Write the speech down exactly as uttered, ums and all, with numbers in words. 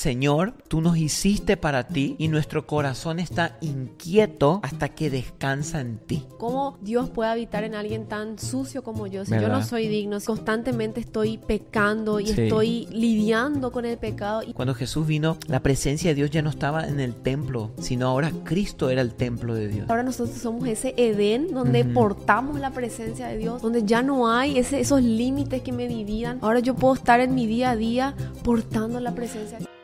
Señor, tú nos hiciste para ti y nuestro corazón está inquieto hasta que descansa en ti. ¿Cómo Dios puede habitar en alguien tan sucio como yo? Si ¿verdad? yo no soy digno, si constantemente estoy pecando y Sí. estoy lidiando con el pecado. Y Cuando Jesús vino, la presencia de Dios ya no estaba en el templo, sino ahora Cristo era el templo de Dios. ahora nosotros somos ese Edén donde Ujú. portamos la presencia de Dios, donde ya no hay ese, esos límites que me dividan. Ahora yo puedo estar en mi día a día portando la presencia de Dios.